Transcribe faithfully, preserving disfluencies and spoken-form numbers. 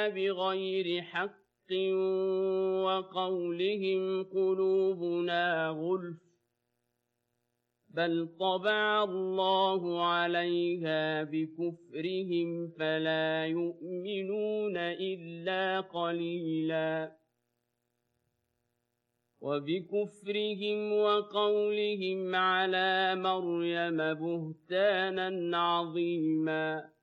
عليها بغير حق وقولهم قلوبنا غلف بل طبع الله عليها بكفرهم فلا يؤمنون إلا قليلا وبكفرهم وقولهم على مريم بهتانا عظيما